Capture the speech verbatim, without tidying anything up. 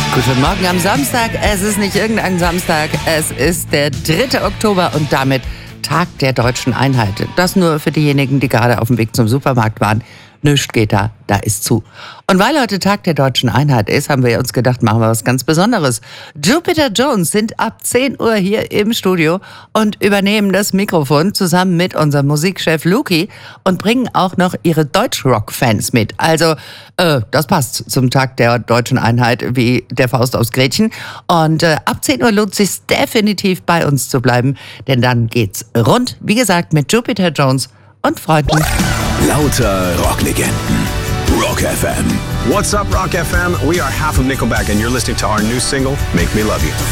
Guten Morgen am Samstag. Es ist nicht irgendein Samstag, es ist der dritte Oktober und damit Tag der Deutschen Einheit. Das nur für diejenigen, die gerade auf dem Weg zum Supermarkt waren. Nichts geht da, da ist zu. Und weil heute Tag der Deutschen Einheit ist, haben wir uns gedacht, machen wir was ganz Besonderes. Jupiter Jones sind ab zehn Uhr hier im Studio und übernehmen das Mikrofon zusammen mit unserem Musikchef Luki und bringen auch noch ihre Deutschrock-Fans mit. Also, äh, das passt zum Tag der Deutschen Einheit wie der Faust aufs Gretchen. Und äh, ab zehn Uhr lohnt es sich definitiv bei uns zu bleiben, denn dann geht's rund, wie gesagt, mit Jupiter Jones und Freunden. Lauter Rocklegenden. Rock F M. What's up, Rock F M? We are half of Nickelback, and you're listening to our new single, Make Me Love You.